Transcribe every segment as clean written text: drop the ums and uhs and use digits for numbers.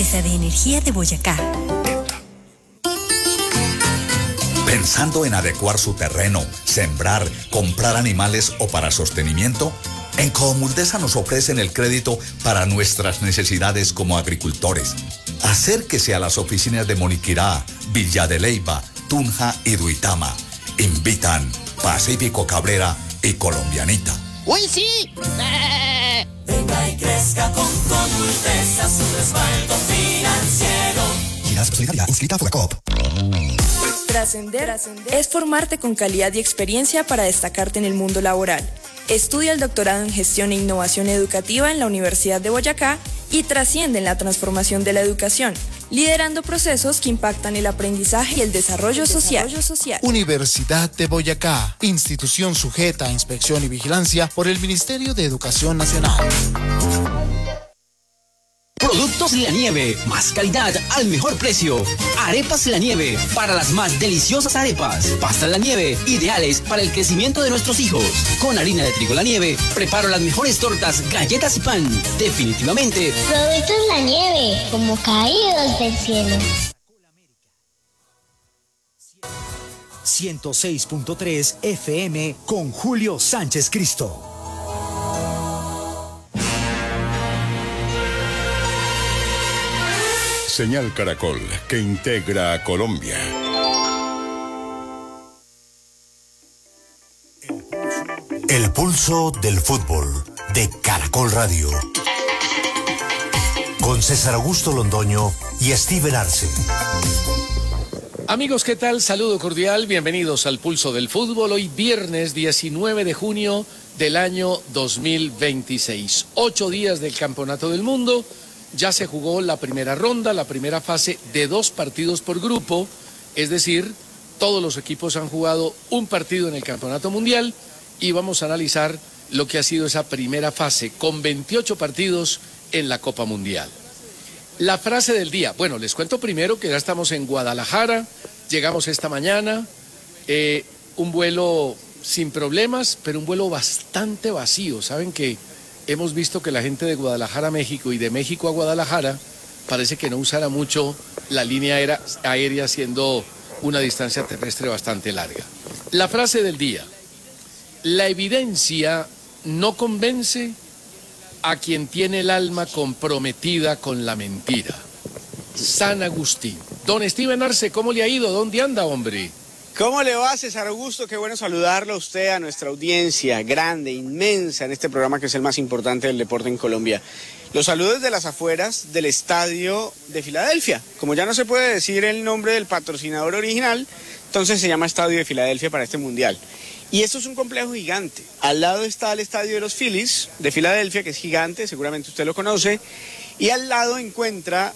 Empresa de Energía de Boyacá. ¿Pensando en adecuar su terreno, sembrar, comprar animales o para sostenimiento? En Comuldesa nos ofrecen el crédito para nuestras necesidades como agricultores. Acérquese a las oficinas de Moniquirá, Villa de Leyva, Tunja y Duitama. Invitan Pacífico Cabrera y Colombianita. ¡Uy, sí! Venga y crezca con Comuldesa, su respaldo financiero. Giras Solidaria, inscrita a Fugacop. Trascender es formarte con calidad y experiencia para destacarte en el mundo laboral. Estudia el doctorado en Gestión e Innovación Educativa en la Universidad de Boyacá y trasciende en la transformación de la educación, liderando procesos que impactan el aprendizaje y el desarrollo social. Universidad de Boyacá, institución sujeta a inspección y vigilancia por el Ministerio de Educación Nacional. Productos La Nieve, más calidad al mejor precio. Arepas La Nieve, para las más deliciosas arepas. Pastas La Nieve, ideales para el crecimiento de nuestros hijos. Con harina de trigo La Nieve, preparo las mejores tortas, galletas y pan. Definitivamente. Productos La Nieve, como caídos del cielo. 106.3 FM con Julio Sánchez Cristo. Señal Caracol, que integra a Colombia. El pulso del fútbol de Caracol Radio. Con César Augusto Londoño y Steven Arce. Amigos, ¿qué tal? Saludo cordial, bienvenidos al Pulso del Fútbol. Hoy viernes 19 de junio del año 2026. 8 días del Campeonato del Mundo. Ya se jugó la primera ronda, la primera fase de 2 partidos por grupo, es decir, todos los equipos han jugado un partido en el Campeonato Mundial y vamos a analizar lo que ha sido esa primera fase con 28 partidos en la Copa Mundial. La frase del día, bueno, les cuento primero que ya estamos en Guadalajara, llegamos esta mañana, un vuelo sin problemas, pero un vuelo bastante vacío, saben que hemos visto que la gente de Guadalajara a México y de México a Guadalajara parece que no usara mucho la línea aérea siendo una distancia terrestre bastante larga. La frase del día: la evidencia no convence a quien tiene el alma comprometida con la mentira. San Agustín. Don Steven Arce, ¿cómo le ha ido? ¿Dónde anda, hombre? ¿Cómo le va, César Augusto? Qué bueno saludarlo a usted, a nuestra audiencia grande, inmensa en este programa que es el más importante del deporte en Colombia. Los saludos desde las afueras del estadio de Filadelfia. Como ya no se puede decir el nombre del patrocinador original, entonces se llama Estadio de Filadelfia para este mundial. Y esto es un complejo gigante. Al lado está el estadio de los Phillies de Filadelfia, que es gigante, seguramente usted lo conoce. Y al lado encuentra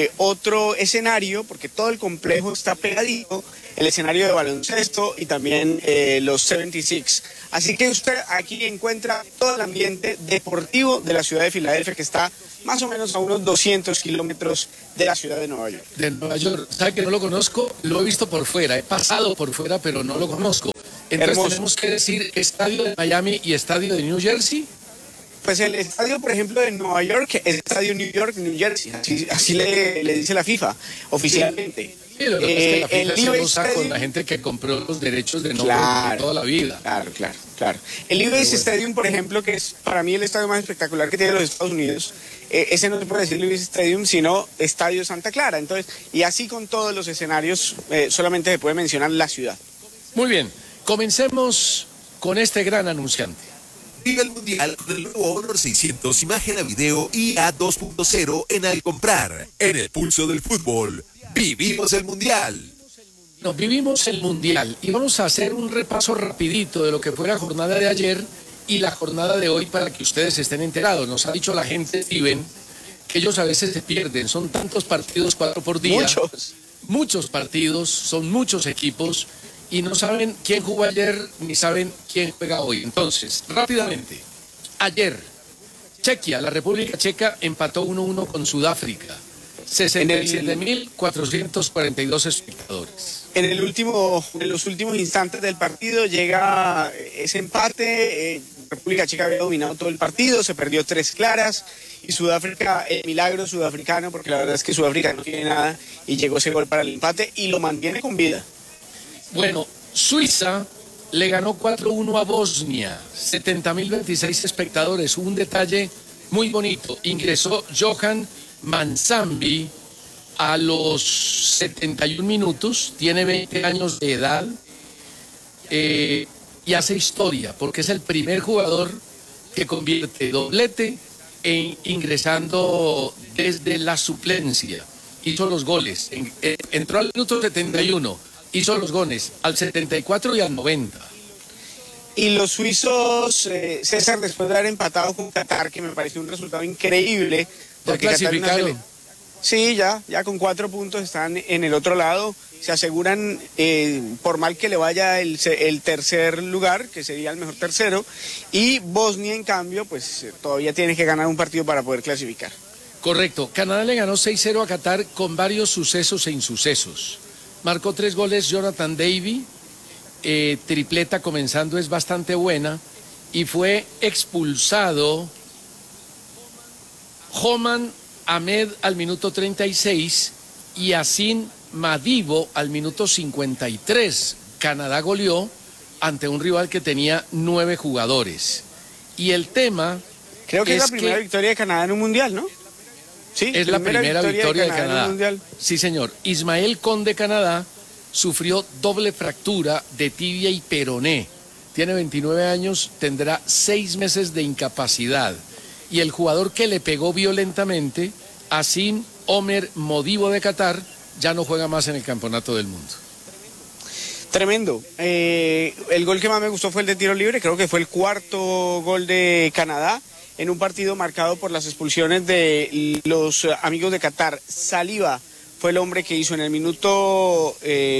otro escenario, porque todo el complejo está pegadito, el escenario de baloncesto y también los 76. Así que usted aquí encuentra todo el ambiente deportivo de la ciudad de Filadelfia, que está más o menos a unos 200 kilómetros de la ciudad de Nueva York. De Nueva York, ¿sabe que no lo conozco? Lo he visto por fuera, he pasado por fuera, pero no lo conozco. Entonces hermoso. Tenemos que decir estadio de Miami y estadio de New Jersey. Pues el estadio, por ejemplo, de Nueva York es el estadio New York, New Jersey, así le dice la FIFA oficialmente. Sí, lo que es que la FIFA se usa con la gente que compró los derechos de toda la vida. Claro. El Levi's Stadium, por ejemplo, que es para mí el estadio más espectacular que tiene los Estados Unidos, ese no se puede decir Levi's Stadium, sino Estadio Santa Clara. Entonces, y así con todos los escenarios, solamente se puede mencionar la ciudad. Muy bien, comencemos con este gran anunciante. Vive el Mundial con el nuevo Honor 600 imagen a video IA 2.0 en Al Comprar. En el Pulso del Fútbol, vivimos el Mundial. Nos vivimos el Mundial y vamos a hacer un repaso rapidito de lo que fue la jornada de ayer y la jornada de hoy para que ustedes estén enterados. Nos ha dicho la gente, Steven, que ellos a veces se pierden. Son tantos partidos, 4 por día. Muchos partidos, son muchos equipos. Y no saben quién jugó ayer, ni saben quién juega hoy. Entonces, rápidamente, ayer, Chequia, la República Checa, empató 1-1 con Sudáfrica. 67.442 espectadores. En los últimos instantes del partido llega ese empate, República Checa había dominado todo el partido, se perdió 3 claras, y Sudáfrica, el milagro sudafricano, porque la verdad es que Sudáfrica no tiene nada, y llegó ese gol para el empate y lo mantiene con vida. Bueno, Suiza le ganó 4-1 a Bosnia, 70.026 espectadores. Un detalle muy bonito, ingresó Johan Manzambi a los 71 minutos, tiene 20 años de edad y hace historia, porque es el primer jugador que convierte doblete ingresando desde la suplencia. Hizo los goles, entró al minuto 71, hizo los goles al 74 y al 90. Y los suizos, César, después de haber empatado con Qatar, que me pareció un resultado increíble. ¿Ya clasificaron? Sí, ya con 4 puntos están en el otro lado. Se aseguran, por mal que le vaya el tercer lugar, que sería el mejor tercero. Y Bosnia, en cambio, pues todavía tiene que ganar un partido para poder clasificar. Correcto. Canadá le ganó 6-0 a Qatar con varios sucesos e insucesos. Marcó 3 goles Jonathan David. Tripleta comenzando es bastante buena. Y fue expulsado Homan Ahmed al minuto 36 y Yacine Madibo al minuto 53. Canadá goleó ante un rival que tenía 9 jugadores. Y el tema... Creo que es la primera victoria de Canadá en un mundial, ¿no? Sí, es la primera victoria de Canadá. En un mundial. Sí, señor. Ismael Con de Canadá sufrió doble fractura de tibia y peroné. Tiene 29 años, tendrá 6 meses de incapacidad. Y el jugador que le pegó violentamente, Asim Omer Modibo de Qatar, ya no juega más en el Campeonato del Mundo. Tremendo. El gol que más me gustó fue el de tiro libre, creo que fue el 4º gol de Canadá en un partido marcado por las expulsiones de los amigos de Qatar. Saliba fue el hombre que hizo en el minuto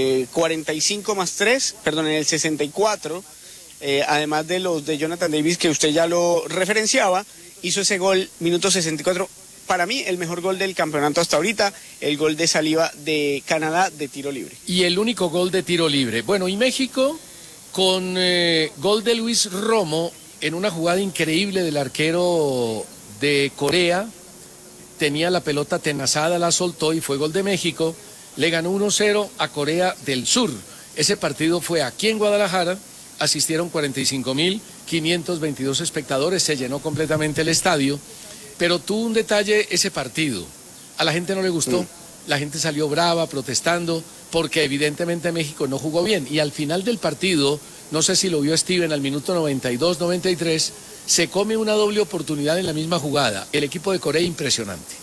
45 más 3, perdón, en el 64, además de los de Jonathan Davis, que usted ya lo referenciaba, hizo ese gol, minuto 64, para mí el mejor gol del campeonato hasta ahorita, el gol de Saliba de Canadá de tiro libre. Y el único gol de tiro libre. Bueno, y México con gol de Luis Romo en una jugada increíble del arquero de Corea. Tenía la pelota tenazada, la soltó y fue gol de México. Le ganó 1-0 a Corea del Sur. Ese partido fue aquí en Guadalajara. Asistieron 45.522 espectadores. Se llenó completamente el estadio. Pero tuvo un detalle ese partido. A la gente no le gustó. La gente salió brava, protestando, porque evidentemente México no jugó bien. Y al final del partido, no sé si lo vio Steven, al minuto 92-93, se come una doble oportunidad en la misma jugada. El equipo de Corea, impresionante.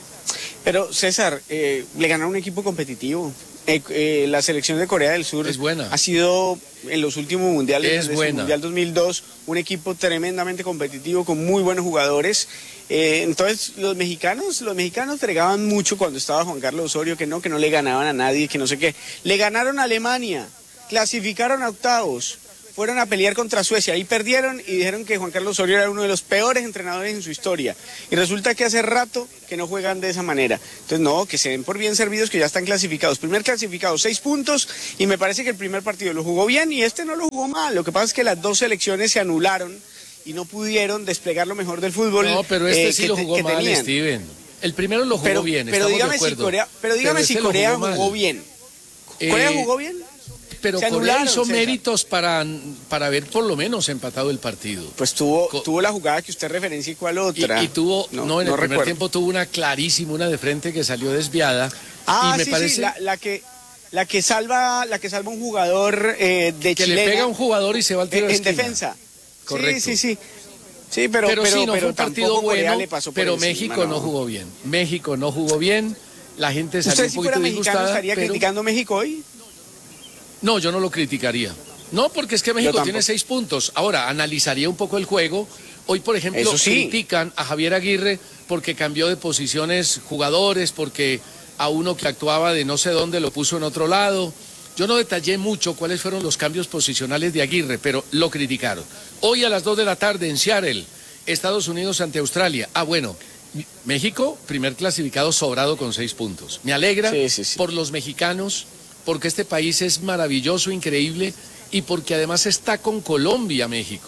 Pero César, le ganaron un equipo competitivo. La selección de Corea del Sur es buena. Ha sido en los últimos mundiales, desde el Mundial 2002, un equipo tremendamente competitivo con muy buenos jugadores. Entonces los mexicanos fregaban mucho cuando estaba Juan Carlos Osorio, que no le ganaban a nadie, que no sé qué. Le ganaron a Alemania, clasificaron a octavos, fueron a pelear contra Suecia y perdieron y dijeron que Juan Carlos Osorio era uno de los peores entrenadores en su historia. Y resulta que hace rato que no juegan de esa manera. Entonces no, que se den por bien servidos, que ya están clasificados. Primer clasificado, 6 puntos, y me parece que el primer partido lo jugó bien y este no lo jugó mal. Lo que pasa es que las 2 selecciones se anularon y no pudieron desplegar lo mejor del fútbol. No, pero este sí lo jugó mal, tenían. Steven. El primero lo jugó bien, pero estamos dígame de acuerdo. Dígame si Corea jugó bien. ¿Corea jugó bien? Pero Corea hizo méritos para haber por lo menos empatado el partido. Pues tuvo la jugada que usted referencia y cuál otra. Y tuvo, en el primer tiempo tuvo una clarísima, una de frente que salió desviada. Ah, y me parece... sí, la que salva un jugador de que chilena, le pega a un jugador y se va al tiro de esquina. En defensa. Correcto. Sí, pero sí, no fue un partido bueno, pero encima, México no jugó bien. México no jugó bien, la gente salió un poquito disgustada. ¿Usted si fuera mexicano estaría criticando México hoy? No, yo no lo criticaría. No, porque es que México tiene 6 puntos. Ahora, analizaría un poco el juego. Hoy, por ejemplo, critican a Javier Aguirre porque cambió de posiciones jugadores, porque a uno que actuaba de no sé dónde lo puso en otro lado. Yo no detallé mucho cuáles fueron los cambios posicionales de Aguirre, pero lo criticaron. Hoy a las 2 de la tarde en Seattle, Estados Unidos ante Australia. Bueno, México, primer clasificado sobrado con 6 puntos. Me alegra por los mexicanos, porque este país es maravilloso, increíble, y porque además está con Colombia, México.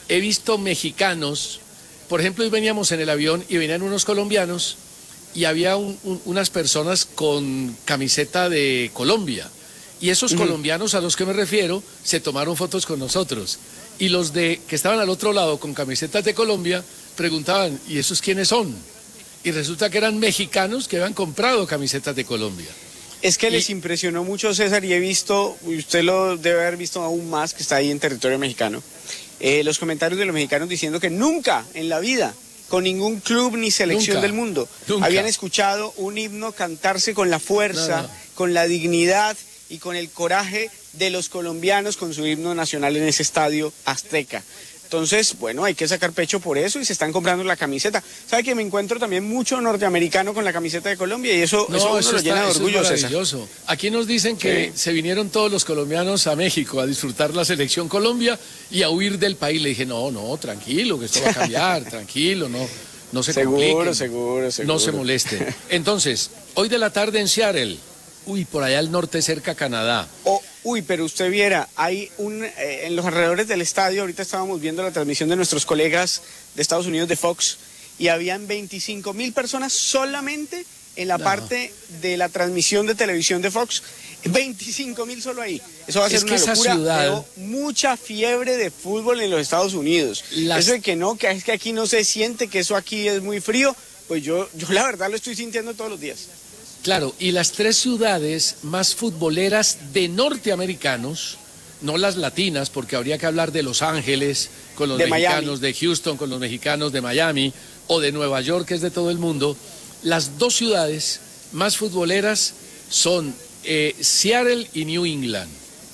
he visto mexicanos, por ejemplo, hoy veníamos en el avión y venían unos colombianos y había unas personas con camiseta de Colombia. Y esos colombianos a los que me refiero se tomaron fotos con nosotros. Y los que estaban al otro lado con camisetas de Colombia preguntaban, ¿y esos quiénes son? Y resulta que eran mexicanos que habían comprado camisetas de Colombia. Es que les impresionó mucho, César, y he visto, y usted lo debe haber visto aún más, que está ahí en territorio mexicano, los comentarios de los mexicanos diciendo que nunca en la vida, con ningún club ni selección del mundo, habían escuchado un himno cantarse con la fuerza, con la dignidad y con el coraje de los colombianos con su himno nacional en ese estadio azteca. Entonces, bueno, hay que sacar pecho por eso y se están comprando la camiseta. ¿Sabe que me encuentro también mucho norteamericano con la camiseta de Colombia? Y eso uno lo llena de orgullo, César. Aquí nos dicen que se vinieron todos los colombianos a México a disfrutar la selección Colombia y a huir del país. Le dije, no, tranquilo, que esto va a cambiar, tranquilo, no se complique. Seguro. No se moleste. Entonces, hoy de la tarde en Seattle, por allá al norte cerca a Canadá. Pero usted viera, hay en los alrededores del estadio, ahorita estábamos viendo la transmisión de nuestros colegas de Estados Unidos de Fox, y habían 25,000 personas solamente en la parte de la transmisión de televisión de Fox. 25,000 solo ahí. Eso va a ser una locura. Veo mucha fiebre de fútbol en los Estados Unidos. Eso de que es que aquí no se siente, que eso aquí es muy frío, pues yo la verdad lo estoy sintiendo todos los días. Claro, y las 3 ciudades más futboleras de norteamericanos, no las latinas, porque habría que hablar de Los Ángeles, con los mexicanos, de Houston, con los mexicanos de Miami, o de Nueva York, que es de todo el mundo. Las 2 ciudades más futboleras son Seattle y New England.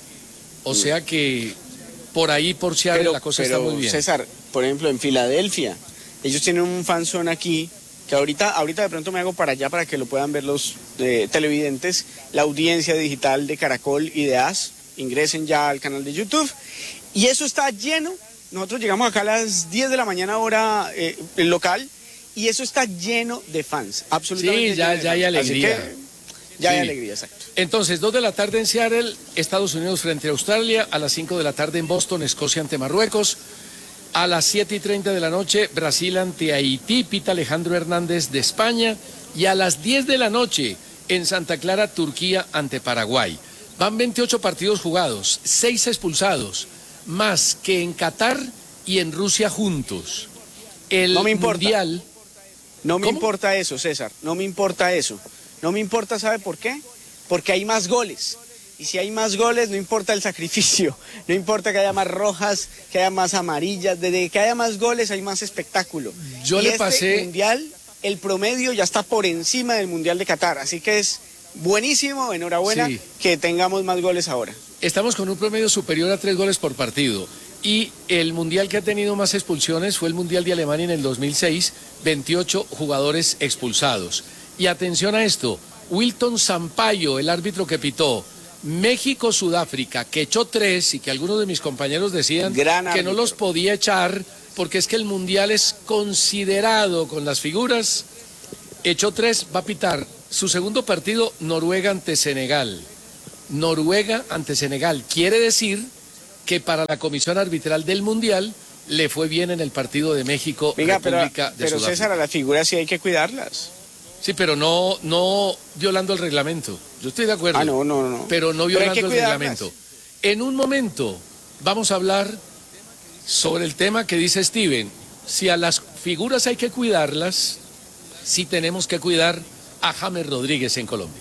O sea que por ahí, por Seattle, la cosa está muy bien. César, por ejemplo, en Filadelfia, ellos tienen un fanzone aquí, que ahorita de pronto me hago para allá para que lo puedan ver los televidentes, la audiencia digital de Caracol y de AS. Ingresen ya al canal de YouTube. Y eso está lleno. Nosotros llegamos acá a las 10 de la mañana hora local, y eso está lleno de fans. Absolutamente. Sí, ya hay alegría. Así que ya hay alegría, exacto. Entonces, 2 de la tarde en Seattle, Estados Unidos frente a Australia, a las 5 de la tarde en Boston, Escocia ante Marruecos. A las 7:30 de la noche, Brasil ante Haití, pita Alejandro Hernández de España. Y a las 10 de la noche, en Santa Clara, Turquía ante Paraguay. Van 28 partidos jugados, 6 expulsados, más que en Qatar y en Rusia juntos. No me importa. Mundial... No me importa eso, César, no me importa eso. No me importa, ¿sabe por qué? Porque hay más goles. Y si hay más goles, no importa el sacrificio, no importa que haya más rojas, que haya más amarillas, desde que haya más goles hay más espectáculo. Este mundial, el promedio ya está por encima del Mundial de Qatar, así que es buenísimo, enhorabuena, que tengamos más goles ahora. Estamos con un promedio superior a 3 goles por partido. Y el mundial que ha tenido más expulsiones fue el Mundial de Alemania en el 2006, 28 jugadores expulsados. Y atención a esto, Wilton Sampaio, el árbitro que pitó México-Sudáfrica, que echó 3 y que algunos de mis compañeros decían que no los podía echar porque es que el mundial es considerado con las figuras, echó 3, va a pitar su segundo partido Noruega ante Senegal. Noruega ante Senegal, quiere decir que para la comisión arbitral del mundial le fue bien en el partido de México, República de Sudáfrica. César, a las figuras sí hay que cuidarlas. Sí, pero no violando el reglamento. Yo estoy de acuerdo. No. Pero no violando el reglamento. En un momento vamos a hablar sobre el tema que dice Steven. Si a las figuras hay que cuidarlas, sí tenemos que cuidar a James Rodríguez en Colombia.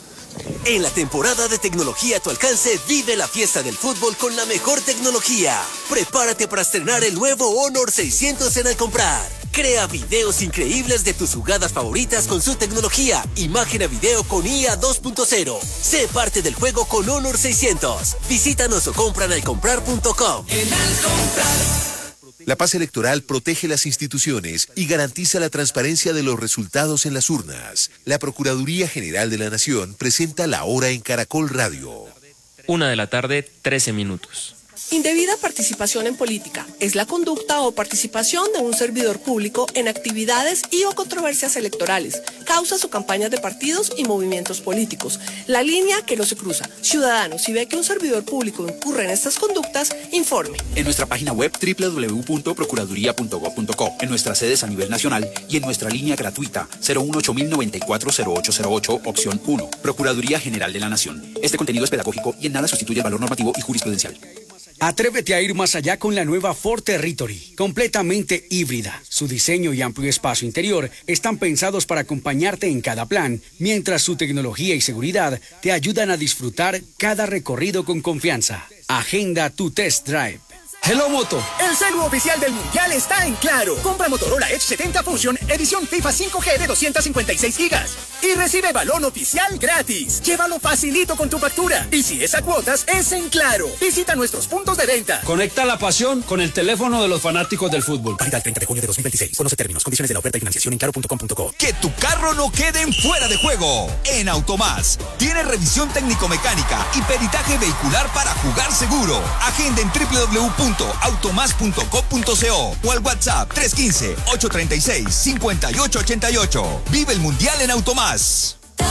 En la temporada de tecnología a tu alcance, vive la fiesta del fútbol con la mejor tecnología. Prepárate para estrenar el nuevo Honor 600 en Al Comprar. Crea videos increíbles de tus jugadas favoritas con su tecnología. Imagen a video con IA 2.0. Sé parte del juego con Honor 600. Visítanos o compra en alcomprar.com. En Al Comprar. La paz electoral protege las instituciones y garantiza la transparencia de los resultados en las urnas. La Procuraduría General de la Nación presenta la hora en Caracol Radio. 1 de la tarde, 13 minutos. Indebida participación en política es la conducta o participación de un servidor público en actividades y o controversias electorales, causas o campañas de partidos y movimientos políticos. La línea que no se cruza. Ciudadano, si ve que un servidor público incurre en estas conductas, informe. En nuestra página web www.procuraduría.gov.co, en nuestras sedes a nivel nacional y en nuestra línea gratuita 018-094-0808, opción 1. Procuraduría General de la Nación. Este contenido es pedagógico y en nada sustituye el valor normativo y jurisprudencial. Atrévete a ir más allá con la nueva Ford Territory, completamente híbrida. Su diseño y amplio espacio interior están pensados para acompañarte en cada plan, mientras su tecnología y seguridad te ayudan a disfrutar cada recorrido con confianza. Agenda tu test drive. Hello Moto, el celu oficial del Mundial está en Claro. Compra Motorola Edge 70 Fusion, edición FIFA 5G de 256 gigas y recibe balón oficial gratis. Llévalo facilito con tu factura y si es a cuotas, es en Claro. Visita nuestros puntos de venta. Conecta la pasión con el teléfono de los fanáticos del fútbol. Válida el 30 de junio de 2026. Conoce términos, condiciones de la oferta y financiación en claro.com.co. Que tu carro no quede en fuera de juego. En Automás tiene revisión técnico-mecánica y peritaje vehicular para jugar seguro. Agenda en www.automás.co.co o al WhatsApp 315-836-5888. Vive el Mundial en Automás.